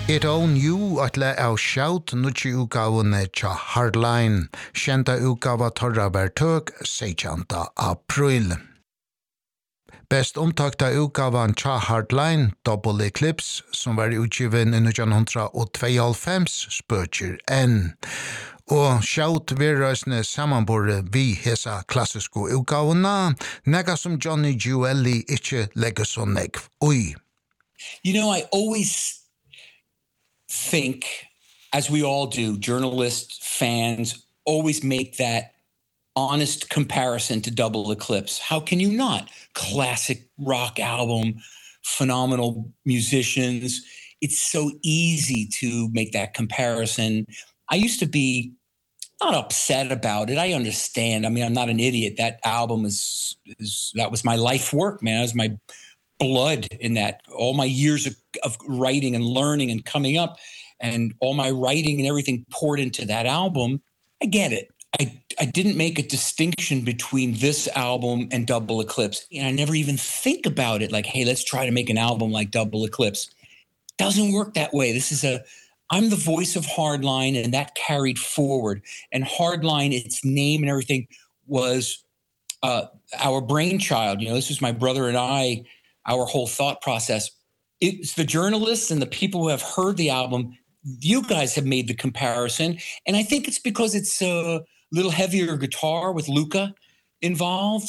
It all new at le av shout nuchi utgavene tja Hardline, kjenta utgava torra vertøk 16. april. Best omtakta utgavan tja Hardline, Double Eclipse, som var utgiven i 1992, spøkjer enn. Og shout virrøsne samanbore vi hesa klassisko utgavana, nega som Johnny Jewelli ikkje legger så negv. Oi. You know, I always think, as we all do, journalists, fans, always make that honest comparison to Double Eclipse. How can you not? Classic rock album, phenomenal musicians. It's so easy to make that comparison. I used to be not upset about it. I understand. I mean, I'm not an idiot. That album is that was my life work, man. It was my blood in that, all my years of writing and learning and coming up, and all my writing and everything poured into that album. I get it. I didn't make a distinction between this album and Double Eclipse. And I never even think about it like, hey, let's try to make an album like Double Eclipse. Doesn't work that way. I'm the voice of Hardline, and that carried forward. And Hardline, its name and everything, was our brainchild. You know, this was my brother and I, our whole thought process. It's the journalists and the people who have heard the album. You guys have made the comparison. And I think it's because it's a little heavier guitar with Luca involved,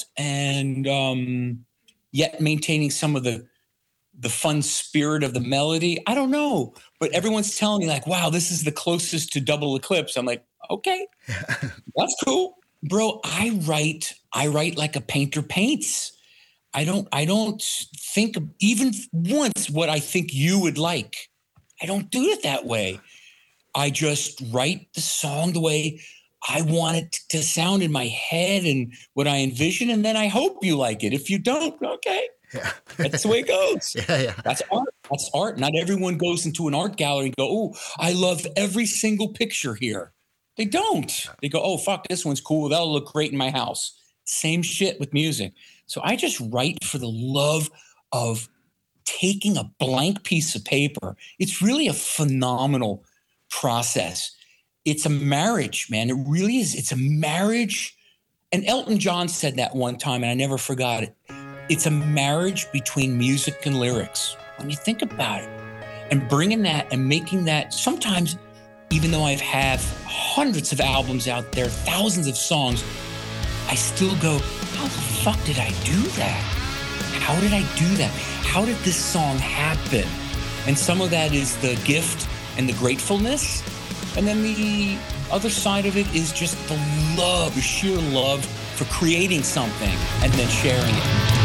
and yet maintaining some of the fun spirit of the melody. I don't know, but everyone's telling me like, wow, this is the closest to Double Eclipse. I'm like, okay, that's cool. Bro, I write like a painter paints. I don't think even once what I think you would like. I don't do it that way. I just write the song the way I want it to sound in my head and what I envision, and then I hope you like it. If you don't, okay. Yeah. That's the way it goes. Yeah. That's art. That's art. Not everyone goes into an art gallery and go, oh, I love every single picture here. They don't. They go, oh, fuck, this one's cool. That'll look great in my house. Same shit with music. So I just write for the love of taking a blank piece of paper. It's really a phenomenal process. It's a marriage, man. It really is. It's a marriage. And Elton John said that one time, and I never forgot it. It's a marriage between music and lyrics. When you think about it, and bringing that and making that, sometimes, even though I've had hundreds of albums out there, thousands of songs, I still go, how the fuck did I do that? How did I do that? How did this song happen? And some of that is the gift and the gratefulness. And then the other side of it is just the love, the sheer love for creating something and then sharing it.